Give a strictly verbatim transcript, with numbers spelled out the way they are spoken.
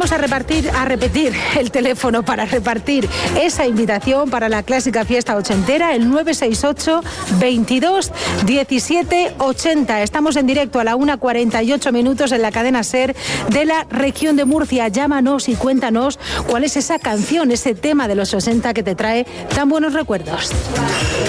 Vamos a repartir, a repetir el teléfono para repartir esa invitación para la clásica fiesta ochentera, el nueve seis ocho, veintidós, diecisiete, ochenta. Estamos en directo a la una cuarenta y ocho minutos en la cadena SER de la región de Murcia. Llámanos y cuéntanos cuál es esa canción, ese tema de los sesenta que te trae tan buenos recuerdos.